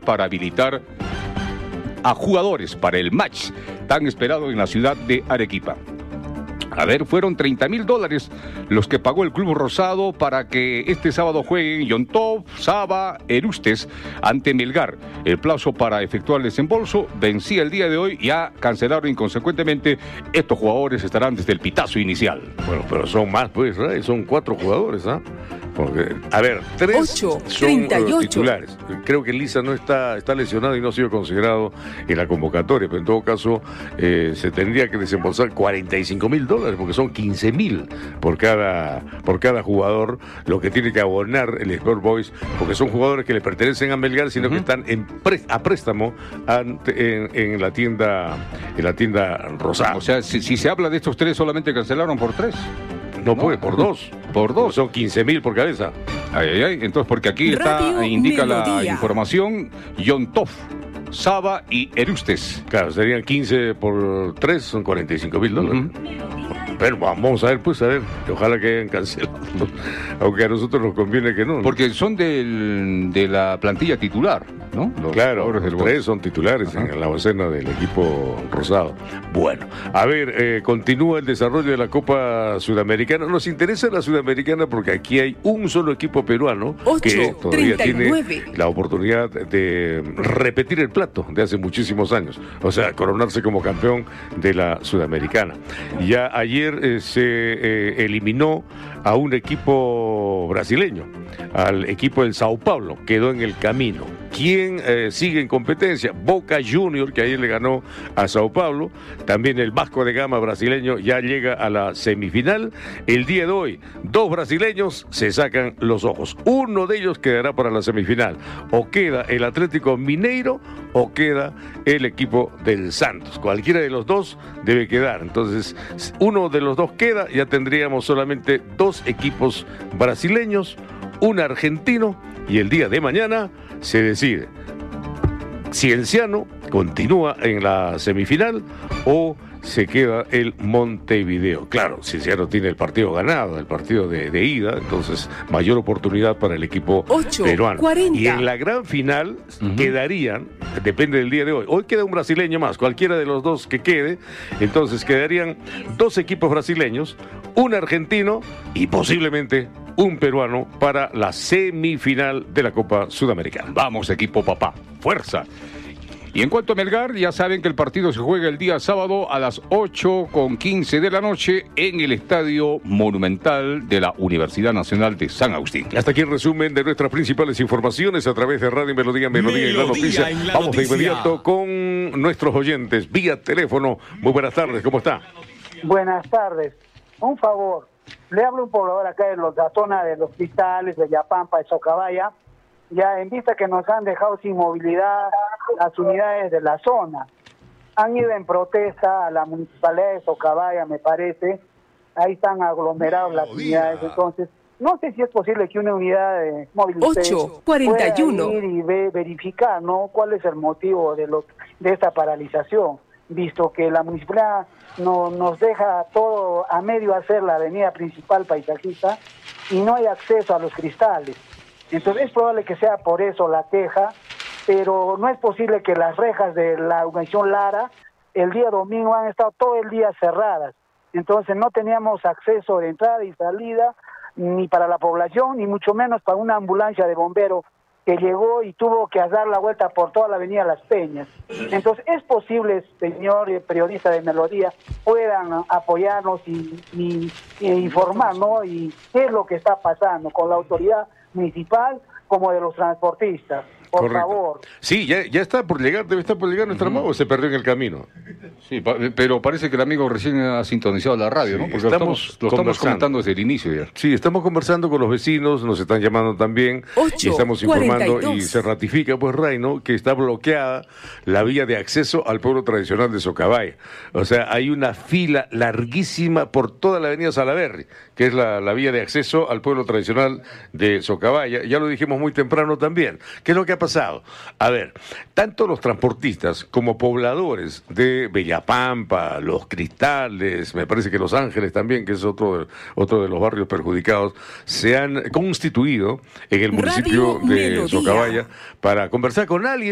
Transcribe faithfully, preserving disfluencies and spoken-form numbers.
para habilitar a jugadores para el match tan esperado en la ciudad de Arequipa. A ver, fueron treinta mil dólares los que pagó el Club Rosado para que este sábado jueguen Yontov, Saba, Erustes ante Melgar. El plazo para efectuar el desembolso vencía el día de hoy, ya cancelaron inconsecuentemente. Estos jugadores estarán desde el pitazo inicial. Bueno, pero son más, pues, ¿eh? Son cuatro jugadores, ¿ah? ¿eh? Porque, a ver, tres ocho, son uh, titulares. Creo que Lisa no está, está lesionado y no ha sido considerado en la convocatoria, pero en todo caso eh, se tendría que desembolsar cuarenta y cinco mil dólares, porque son quince mil por cada, por cada jugador, lo que tiene que abonar el Sport Boys, porque son jugadores que le pertenecen a Melgar, sino uh-huh. que están en pre, a préstamo ante, en, en la tienda en la tienda Rosada. O sea, si, si se habla de estos tres, solamente cancelaron por tres. No, no puede, por dos. Por dos. Son quince mil por cabeza. Ay, ay, ay. Entonces, porque aquí Radio está, indica Melodía. la información, Yontov, Saba y Erustes. Claro, serían quince por tres, son cuarenta y cinco mil dólares. Uh-huh. Pero vamos a ver, pues, a ver, ojalá que hayan cancelado, aunque a nosotros nos conviene que no, ¿no? Porque son del, de la plantilla titular, ¿no? Los claro, los tres son titulares. Ajá. En la docena del equipo rosado. Bueno, a ver, eh, continúa el desarrollo de la Copa Sudamericana. Nos interesa la Sudamericana porque aquí hay un solo equipo peruano ocho, que todavía treinta y nueve. Tiene la oportunidad de repetir el plato de hace muchísimos años, o sea, coronarse como campeón de la Sudamericana. Ya ayer eh, se eh, eliminó a un equipo brasileño, al equipo del Sao Paulo, quedó en el camino. ¿Quién eh, sigue en competencia? Boca Junior, que ayer le ganó a Sao Paulo. También el Vasco de Gama brasileño ya llega a la semifinal. El día de hoy, dos brasileños se sacan los ojos. Uno de ellos quedará para la semifinal. O queda el Atlético Mineiro o queda el equipo del Santos. Cualquiera de los dos debe quedar. Entonces, uno de los dos queda, ya tendríamos solamente dos equipos brasileños, un argentino, y el día de mañana se decide Cienciano continúa en la semifinal o se queda el Montevideo. Claro, Cienciano tiene el partido ganado, el partido de, de ida, entonces mayor oportunidad para el equipo ocho, peruano. cuarenta. Y en la gran final uh-huh. quedarían, depende del día de hoy, hoy queda un brasileño más, cualquiera de los dos que quede, entonces quedarían dos equipos brasileños, un argentino y posiblemente un peruano para la semifinal de la Copa Sudamericana. Vamos, equipo papá, fuerza. Y en cuanto a Melgar, ya saben que el partido se juega el día sábado a las ocho con quince de la noche en el Estadio Monumental de la Universidad Nacional de San Agustín. Hasta aquí el resumen de nuestras principales informaciones a través de Radio Melodía, Melodía, Melodía en la noticia. En la Vamos noticia. De inmediato con nuestros oyentes vía teléfono. Muy buenas tardes, ¿cómo está? Buenas tardes. Un favor, le hablo a un poblador acá en los, la zona de los Cristales, de Yapampa, de Socabaya. Ya en vista que nos han dejado sin movilidad las unidades de la zona. Han ido en protesta a la municipalidad de Socabaya, me parece. Ahí están aglomerados las unidades. Entonces, no sé si es posible que una unidad de móvil ocho cuarenta y uno pueda ir y ve, verificar, ¿no?, cuál es el motivo de, lo, de esta paralización, visto que la municipalidad no, nos deja todo a medio hacer la avenida principal paisajista y no hay acceso a los Cristales. Entonces es probable que sea por eso la queja, pero no es posible que las rejas de la organización Lara el día domingo han estado todo el día cerradas. Entonces no teníamos acceso de entrada y salida ni para la población, ni mucho menos para una ambulancia de bomberos que llegó y tuvo que dar la vuelta por toda la avenida Las Peñas. Entonces es posible, señor periodista de Melodía, puedan apoyarnos y, y, y informar, ¿no?, y qué es lo que está pasando con la autoridad municipal como de los transportistas. Por Correcto. favor. Sí, ya, ya está por llegar, debe estar por llegar nuestro uh-huh. amigo, o se perdió en el camino. Sí, pa- pero parece que el amigo recién ha sintonizado la radio, sí, ¿no? Porque estamos, lo estamos, lo estamos comentando desde el inicio ya. Sí, estamos conversando con los vecinos, nos están llamando también y estamos informando y se ratifica, pues, Ray, ¿no?, que está bloqueada la vía de acceso al pueblo tradicional de Socabaya. O sea, hay una fila larguísima por toda la avenida Salaberry, que es la, la vía de acceso al pueblo tradicional de Socabaya. Ya lo dijimos muy temprano también. ¿Qué es lo que ha pasado? A ver, tanto los transportistas como pobladores de Bellapampa, Los Cristales, me parece que Los Ángeles también, que es otro, otro de los barrios perjudicados, se han constituido en el municipio de Socabaya para conversar con alguien